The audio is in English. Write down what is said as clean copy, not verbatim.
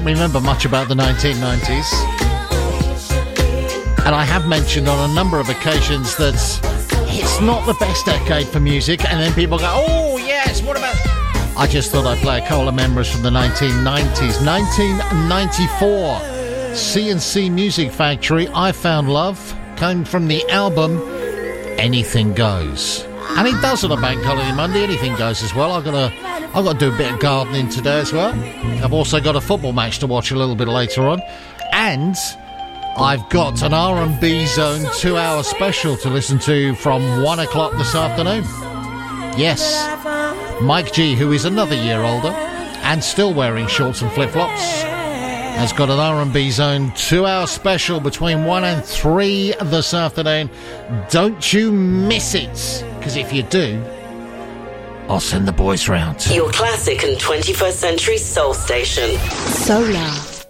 remember much about the 1990s. And I have mentioned on a number of occasions that it's not the best decade for music, and then people go, oh yes, what about... I just thought I'd play a couple of memories from the 1990s. 1994, C&C Music Factory, I Found Love, came from the album Anything Goes. And it does on a bank holiday Monday, anything goes as well. I've got to do a bit of gardening today as well. I've also got a football match to watch a little bit later on. And I've got an R&B Zone 2-hour special to listen to from 1 o'clock this afternoon. Yes, Mike G, who is another year older and still wearing shorts and flip-flops, has got an R&B Zone 2-hour special between 1 and 3 this afternoon. Don't you miss it, because if you do, I'll send the boys round. Your classic and 21st century soul station. Solar.